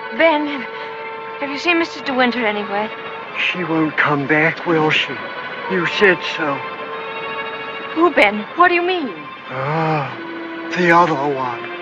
Ben, have you seen Mr. De Winter anywhere? She won't come back, will she? You said so. Who, Ben? What do you mean? Ah, the other one.